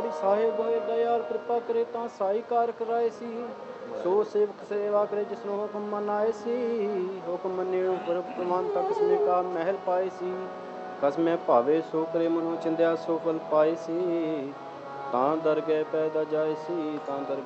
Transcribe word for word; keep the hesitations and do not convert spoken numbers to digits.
ਗੜੀ ਸਾਹਿਬ ਹੋਏ ਦਇਆਲ ਕਿਰਪਾ ਕਰੇ ਤਾਂ ਸਾਈ ਕਾਰ ਕਰਾਏ ਸੀ। ਸੋ ਸੇਵਕ ਸੇਵਾ ਕਰੇ ਜਿਸਨੂੰ ਹੁਕਮ ਮਨਾਏ ਸੀ। ਹੁਕਮ ਮੰਨੇ ਉਪਰ ਪ੍ਰਮਾਨਤਾ ਕਿਸਮੇ ਕਾ ਮਹਿਲ ਪਾਏ ਸੀ। ਕਸਮੇ ਭਾਵੇ ਸੋ ਕਰੇ ਮਨੋ ਚਿੰਦਿਆ ਸੋ ਫਲ ਪਾਏ ਸੀ। ਤਾਂ ਦਰ ਗਏ ਪੈਦਾ ਜਾਏ ਸੀ ਤਾਂ ਦਰ